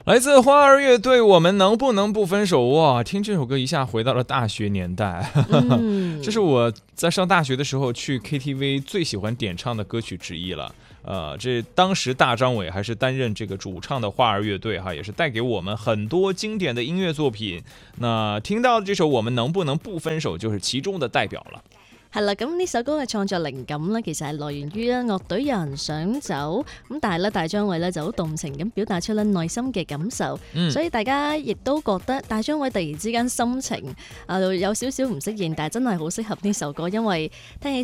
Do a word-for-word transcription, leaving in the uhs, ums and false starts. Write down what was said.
来自花儿乐队，我们能不能不分手？哇，听这首歌一下回到了大学年代。 嗯， 这是我在上大学的时候去 K T V 最喜欢点唱的歌曲之一了。呃，这当时大张伟还是担任这个主唱的花儿乐队哈，也是带给我们很多经典的音樂作品。那聽到這首我們能不能不分手，就是其中的代表了。 係啦，咁呢首歌嘅創作靈感咧，其實係來源於咧樂隊有人想走，咁但係咧大張偉咧就好動情咁表達出咧內心嘅感受， 嗯、 所以大家亦都覺得大張偉突然之間心情啊有少少唔適應，但係真係好適合呢首歌，因為聽起